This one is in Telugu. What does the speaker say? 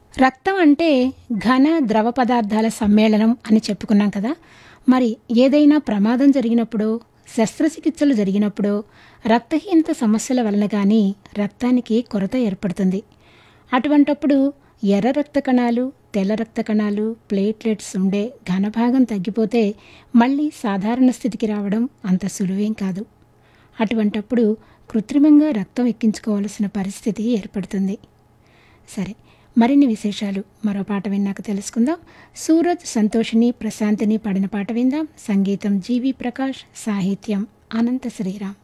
రక్తం అంటే ఘన, ద్రవ పదార్థాల సమ్మేళనం అని చెప్పుకున్నాం కదా! మరి ఏదైనా ప్రమాదం జరిగినప్పుడో, శస్త్రచికిత్సలు జరిగినప్పుడో, రక్తహీనత సమస్యల వలన గానీ రక్తానికి కొరత ఏర్పడుతుంది. అటువంటప్పుడు ఎర్ర రక్త కణాలు, తెల్ల రక్త కణాలు, ప్లేట్లెట్స్ ఉండే ఘనభాగం తగ్గిపోతే మళ్ళీ సాధారణ స్థితికి రావడం అంత సులువేం కాదు. అటువంటప్పుడు కృత్రిమంగా రక్తం ఎక్కించుకోవాల్సిన పరిస్థితి ఏర్పడుతుంది. సరే, మరిన్ని విశేషాలు మరో పాట విన్నాక తెలుసుకుందాం. సూరజ్, సంతోషిని, ప్రశాంతిని పాడిన పాట విందాం. సంగీతం జీవి ప్రకాష్, సాహిత్యం అనంత శ్రీరామ్.